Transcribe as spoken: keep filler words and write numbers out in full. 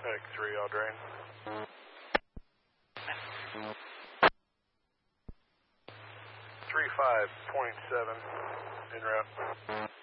Heck three, I'll drain. Three five point seven en route.